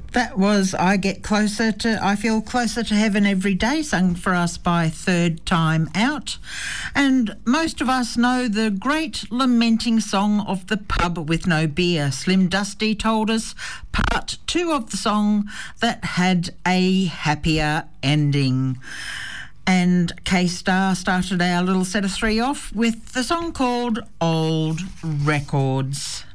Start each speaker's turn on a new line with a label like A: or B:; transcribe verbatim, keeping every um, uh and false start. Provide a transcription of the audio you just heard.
A: That was I Get Closer to, I Feel Closer to Heaven Every Day, sung for us by Third Time Out. And most of us know the great lamenting song of the pub with no beer. Slim Dusty told us part two of the song that had a happier ending. And K-Star started our little set of three off with the song called Old Records.